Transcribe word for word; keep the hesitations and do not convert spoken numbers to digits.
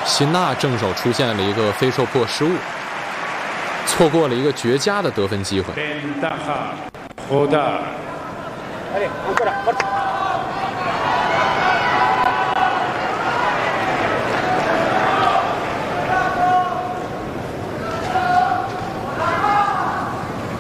辛纳正手出现了一个飞兽破失误，错过了一个绝佳的得分机会。 Ventaja. Jota.